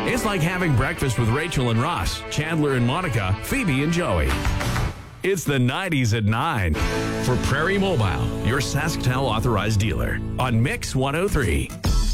It's like having breakfast with Rachel and Ross, Chandler and Monica, Phoebe and Joey. It's the 90s at 9 for Prairie Mobile, your SaskTel authorized dealer on Mix 103.